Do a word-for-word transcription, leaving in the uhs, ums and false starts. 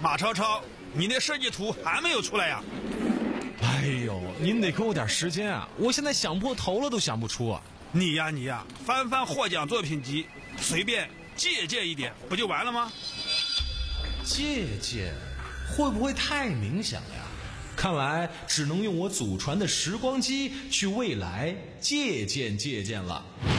马超超，你那设计图还没有出来呀？ 哎呦，您得给我点时间啊！我现在想破头了都想不出啊！ 你呀你呀，翻翻获奖作品集，随便借鉴一点，不就完了吗？ 借鉴会不会太冥想了呀？看来只能用我祖传的时光机去未来借鉴借鉴了。